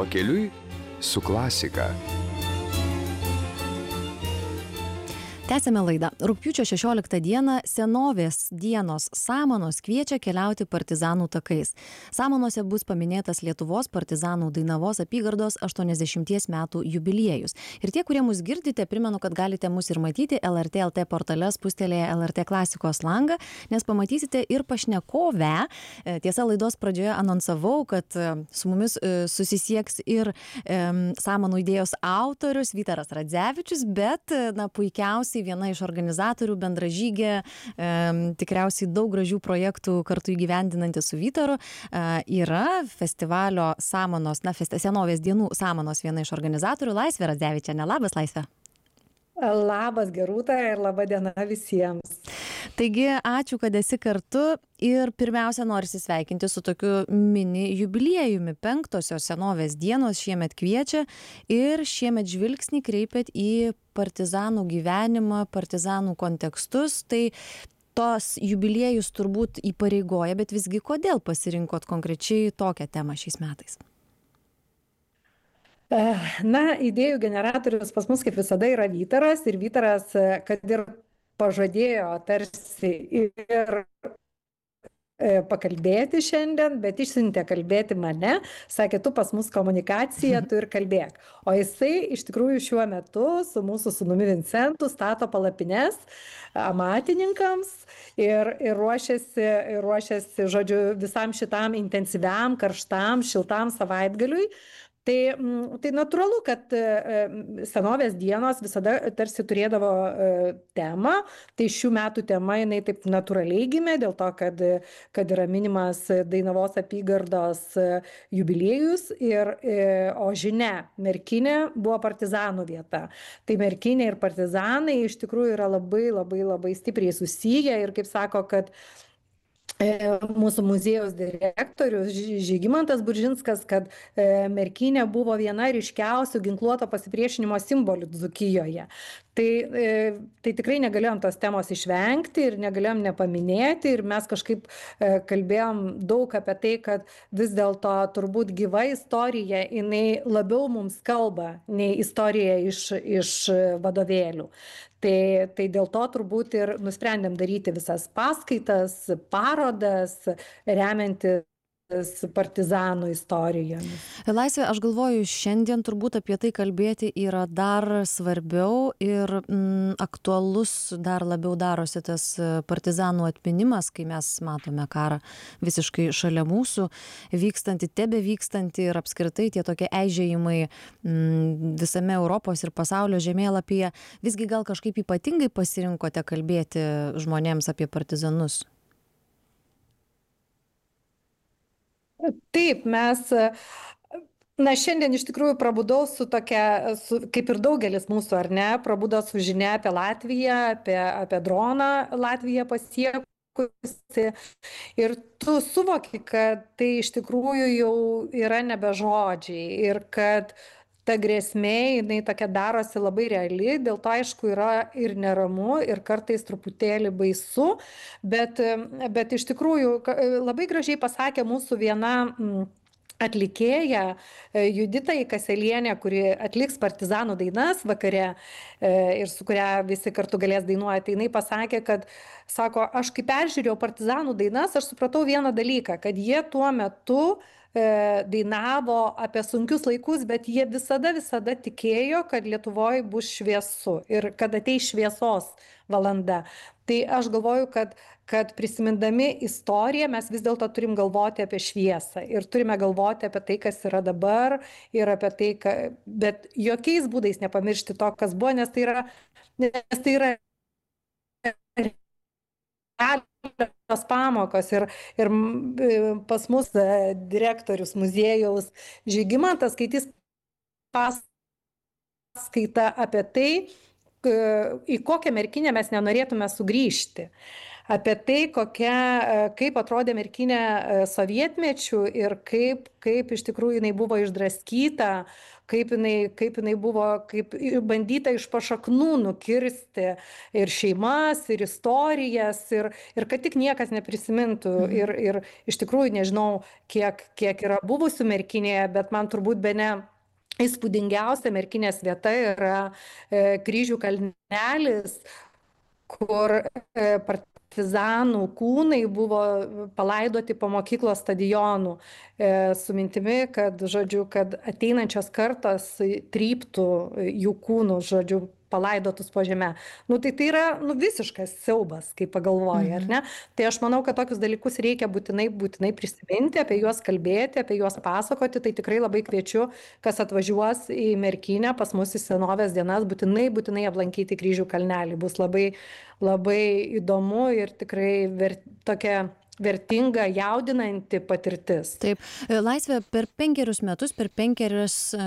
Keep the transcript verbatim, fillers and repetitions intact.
Pakeliui su klasika. Tęsėme laidą. Rugpjūčio šešioliktą dieną senovės dienos Samanos kviečia keliauti partizanų takais. Samanose bus paminėtas Lietuvos partizanų Dainavos apygardos aštuoniasdešimties metų jubiliejus. Ir tie, kurie mus girdite, primenu, kad galite mus ir matyti L R T L T portale spustelėje L R T klasikos langą, nes pamatysite ir pašnekovę. Tiesa, laidos pradžioje anonsavau, kad su mumis susisieks ir um, Samanų idėjos autorius Vytaras Radzevičius, bet na, puikiausiai viena iš organizatorių, bendražygė, e, tikriausiai daug gražių projektų kartu įgyvendinanti su Vytaru, e, yra festivalio Samanos, na, festi, senovės dienų Samanos viena iš organizatorių, Laisvė Radzevičienė. Labas, Laisvė. Labas, Gerūta, ir laba diena visiems. Taigi, ačiū, kad esi kartu ir pirmiausia norisi sveikinti su tokiu mini jubiliejumi. Penktosios senovės dienos šiemet kviečia ir šiemet žvilgsnį kreipiat į partizanų gyvenimą, partizanų kontekstus. Tai tos jubiliejus turbūt įpareigoja, bet visgi kodėl pasirinkot konkrečiai tokią temą šiais metais? Na, idėjų generatorius pas mus kaip visada yra Vytaras ir Vytaras, kad ir pažadėjo tarsi ir pakalbėti šiandien, bet išsiuntė kalbėti mane, sakė, tu pas mus komunikacija, tu ir kalbėk. O jisai iš tikrųjų šiuo metu su mūsų sūnumi Vincentu stato palapines amatininkams ir, ir ruošiasi, ir ruošiasi, žodžiu, visam šitam intensyviam, karštam, šiltam savaitgaliui. Tai, tai natūralu, kad senovės dienos visada tarsi turėdavo temą, tai šių metų tema jinai taip natūraliai gimė, dėl to, kad, kad yra minimas Dainavos apygardos jubiliejus, ir, o žinia, Merkinė buvo partizanų vieta. Tai Merkinė ir partizanai iš tikrųjų yra labai, labai, labai stipriai susiję ir kaip sako, kad mūsų muziejaus direktorius Žygimantas Buržinskas, kad Merkinė buvo viena ryškiausių ginkluoto pasipriešinimo simbolių Dzūkijoje. Tai, tai tikrai negalėjom tos temos išvengti ir negalėjom nepaminėti ir mes kažkaip kalbėjom daug apie tai, kad vis dėlto turbūt gyva istorija, jinai labiau mums kalba nei istorija iš, iš vadovėlių. Tai, tai dėl to turbūt ir nusprendėm daryti visas paskaitas, parodas, remiantis partizanų istorijomis. Laisvė, aš galvoju, šiandien turbūt apie tai kalbėti yra dar svarbiau ir mm, aktualus dar labiau darosi tas partizanų atminimas, kai mes matome karą visiškai šalia mūsų, vykstantį, tebe vykstantį ir apskritai tie tokie eižėjimai mm, visame Europos ir pasaulio žemėlapyje. Visgi gal kažkaip ypatingai pasirinkote kalbėti žmonėms apie partizanus? Taip, mes, na, šiandien iš tikrųjų prabudau su tokia, su, kaip ir daugelis mūsų, ar ne, prabudo su žinia apie Latviją, apie, apie droną Latviją pasiekusi. Ir tu suvoki, kad tai iš tikrųjų jau yra nebe žodžiai ir kad ta grėsmė, jinai tokia darosi labai reali, dėl to aišku yra ir neramu, ir kartais truputėlį baisu, bet, bet iš tikrųjų labai gražiai pasakė mūsų viena atlikėja Judita Kaselienė, kuri atliks partizanų dainas vakare ir su kuria visi kartu galės dainuoti. Jinai pasakė, kad, sako, aš kai peržiūrėjau partizanų dainas, aš supratau vieną dalyką, kad jie tuo metu dainavo apie sunkius laikus, bet jie visada, visada tikėjo, kad Lietuvoje bus šviesu ir kad ateis šviesos valanda. Tai aš galvoju, kad, kad prisimindami istoriją mes vis dėlto turim galvoti apie šviesą ir turime galvoti apie tai, kas yra dabar ir apie tai, ka, bet jokiais būdais nepamiršti to, kas buvo, nes tai yra, nes tai yra tos pamokos ir, ir pas mus direktorius muziejaus Žygimantas skaitys paskaitą apie tai, į kokią Merkinę mes nenorėtume sugrįžti. apie tai, kokia, kaip atrodė merkinė sovietmečių ir kaip, kaip iš tikrųjų jinai buvo išdraskyta, kaip jinai, kaip jinai buvo, kaip bandyta iš pašaknų nukirsti ir šeimas, ir istorijas, ir, ir kad tik niekas neprisimintų. Mhm. Ir, ir iš tikrųjų nežinau, kiek, kiek yra buvusių merkinėje, bet man turbūt bene įspūdingiausia merkinės vieta yra e, Kryžių kalnelis, kur e, partizanų kūnai buvo palaidoti po mokyklos stadionų e, su mintimi, kad, žodžiu, kad ateinančios kartos tryptų jų kūnus, žodžiu, palaidotus po žeme. Nu, tai tai yra nu, visiškas siaubas, kai pagalvoji, ar ne? Tai aš manau, kad tokius dalykus reikia būtinai, būtinai prisiminti, apie juos kalbėti, apie juos pasakoti. Tai tikrai labai kviečiu, kas atvažiuos į Merkinę, pas mus į senovės dienas, būtinai, būtinai aplankyti Kryžių kalnelį. Bus labai, labai įdomu ir tikrai ver, tokia vertinga, jaudinanti patirtis. Taip, Laisvė, per penkerius metus, per penkerius